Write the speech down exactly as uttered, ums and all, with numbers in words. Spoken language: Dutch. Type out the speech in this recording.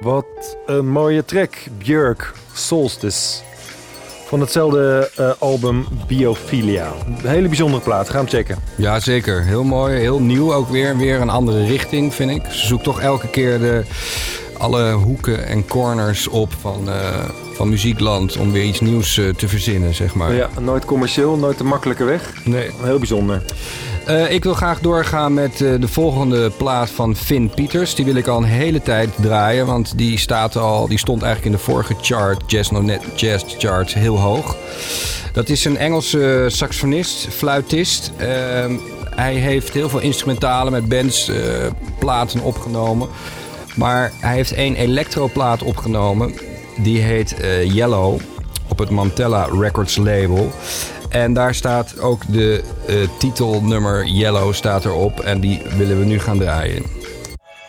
Wat een mooie track, Björk, Solstice. Van hetzelfde uh, album Biophilia. Een hele bijzondere plaat, ga hem checken. Ja, zeker. Heel mooi, heel nieuw ook weer. Weer een andere richting, vind ik. Ze zoekt toch elke keer de, alle hoeken en corners op van, uh, van muziekland om weer iets nieuws uh, te verzinnen, zeg maar. Ja, nooit commercieel, nooit de makkelijke weg. Nee. Heel bijzonder. Uh, ik wil graag doorgaan met uh, de volgende plaat van Finn Peters. Die wil ik al een hele tijd draaien, want die, staat al, die stond eigenlijk in de vorige chart, Jazz No Net Jazz Chart, heel hoog. Dat is een Engelse saxofonist, fluitist. Uh, hij heeft heel veel instrumentalen met bands, uh, platen opgenomen. Maar hij heeft één electroplaat opgenomen. Die heet uh, Yellow op het Mantella Records label. En daar staat ook de uh, titelnummer Yellow staat erop. En die willen we nu gaan draaien.